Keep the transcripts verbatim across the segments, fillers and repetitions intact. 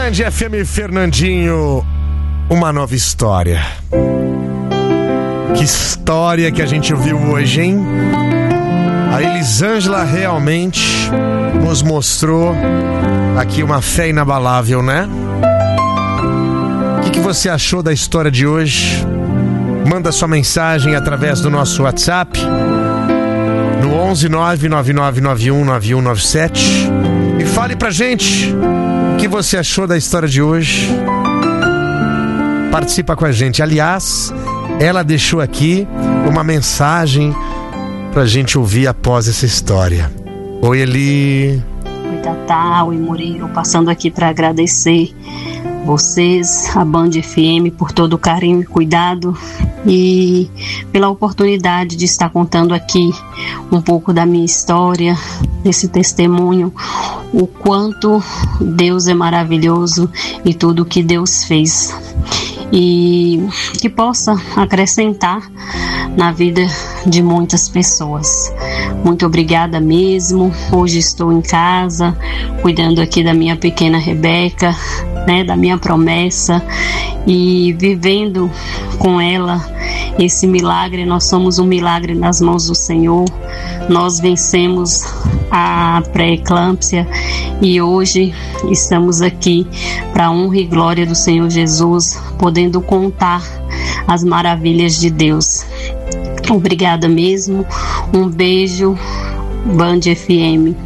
Band F M Fernandinho, uma nova história. Que história que a gente ouviu hoje, hein? A Elisângela realmente nos mostrou aqui uma fé inabalável, né? O que, que você achou da história de hoje? Manda sua mensagem através do nosso WhatsApp no onze nove nove nove nove um nove um nove sete e fale pra gente o que você achou da história de hoje. Participa com a gente. Aliás, ela deixou aqui uma mensagem pra gente ouvir após essa história. Oi, Eli. Oi, Tatá. Oi, Murilo. Passando aqui para agradecer vocês, a Band F M, por todo o carinho e cuidado e pela oportunidade de estar contando aqui um pouco da minha história, desse testemunho, o quanto Deus é maravilhoso e tudo o que Deus fez. E que possa acrescentar na vida de muitas pessoas. Muito obrigada mesmo. Hoje estou em casa, cuidando aqui da minha pequena Rebeca, né, da minha promessa, e vivendo com ela esse milagre. Nós somos um milagre nas mãos do Senhor. Nós vencemos a pré-eclâmpsia e hoje estamos aqui para a honra e glória do Senhor Jesus, podendo contar as maravilhas de Deus. Obrigada mesmo. Um beijo, Band F M.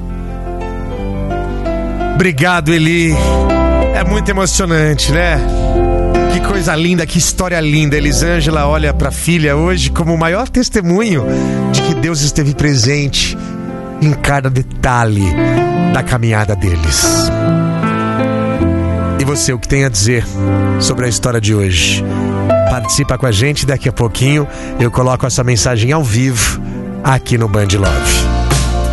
Obrigado, Eli. É muito emocionante, né? Que coisa linda, que história linda. Elisângela olha para a filha hoje como o maior testemunho de que Deus esteve presente em cada detalhe da caminhada deles. E você, o que tem a dizer sobre a história de hoje? Participa com a gente, daqui a pouquinho eu coloco essa mensagem ao vivo aqui no Band Love.